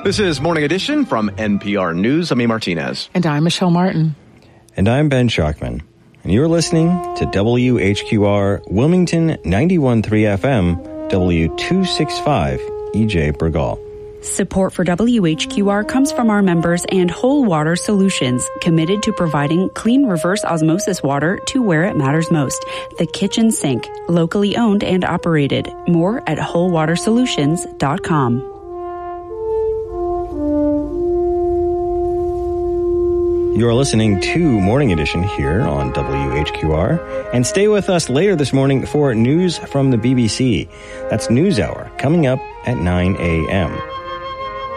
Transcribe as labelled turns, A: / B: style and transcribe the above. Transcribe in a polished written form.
A: This is Morning Edition from NPR News. I'm E. Martinez.
B: And I'm Michelle Martin.
C: And I'm Ben Schachtman. And you're listening to WHQR Wilmington 91.3 FM, W265 EJ Bergal.
D: Support for WHQR comes from our members and Whole Water Solutions, committed to providing clean reverse osmosis water to where it matters most. The kitchen sink, locally owned and operated. More at wholewatersolutions.com.
C: You're listening to Morning Edition here on WHQR. And stay with us later this morning for news from the BBC. That's NewsHour, coming up at 9 a.m.